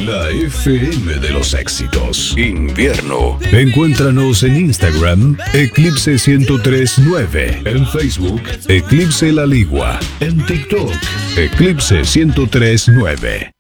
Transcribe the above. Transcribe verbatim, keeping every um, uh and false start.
La F M de los éxitos. Invierno. Encuéntranos en Instagram, Eclipse ciento tres punto nueve. En Facebook, Eclipse La Ligua. En TikTok, Eclipse ciento tres punto nueve.